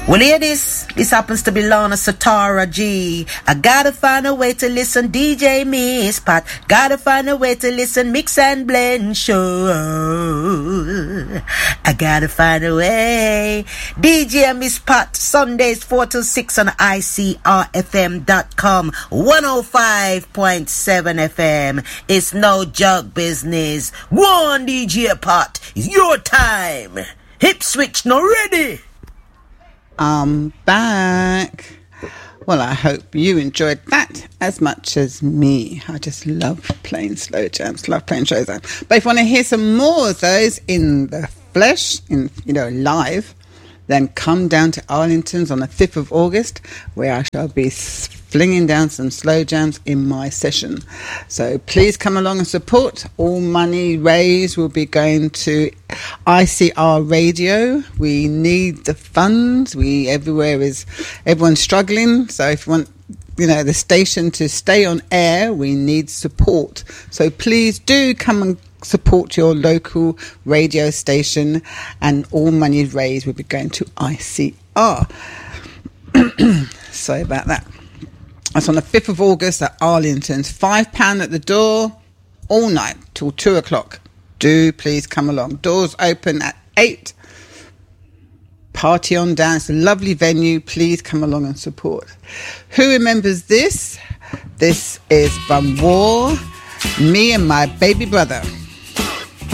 Well, hear this. This happens to be Lana Satara G. I gotta find a way to listen DJ Miss Pat. Gotta find a way to listen Mix and Blend Show. I gotta find a way. DJ Miss Pat, Sundays 4 to 6 on ICRFM.com. 105.7 FM. It's no joke business. One DJ Pat. It's your time. Hip switch, now ready. I'm back. Well, I hope you enjoyed that as much as me. I just love playing slow jams, love playing shows. But if you want to hear some more of those in the flesh, live, then come down to Arlington's on the 5th of August, where I shall be flinging down some slow jams in my session. So please come along and support. All money raised will be going to ICR Radio. We need the funds. Everyone's struggling. So if you want, the station to stay on air, we need support. So please do come and support your local radio station, and all money raised will be going to ICR. Sorry about that. That's on the 5th of August at Arlington's. £5 at the door, all night till 2 o'clock. Do please come along. Doors open at 8. Party on down. It's a lovely venue. Please come along and support. Who remembers this? This is from War, Me and My Baby Brother.